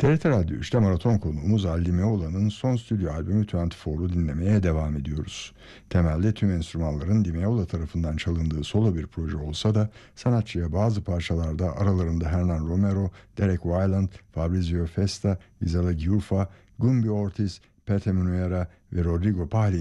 TRT Radyo 3'te maraton konuğumuz Al Di Meola'nın son stüdyo albümü 24'u dinlemeye devam ediyoruz. Temelde tüm enstrümanların Di Meola tarafından çalındığı solo bir proje olsa da sanatçıya bazı parçalarda aralarında Hernan Romero, Derek Weiland, Fabrizio Festa, Isela Giuffa, Gumbi Ortiz, Pete Munuera ve Rodrigo Pali'nin